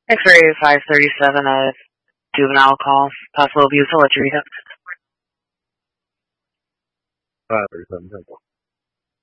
X-ray 537, juvenile call, possible abuse. I'll let you read it. 537,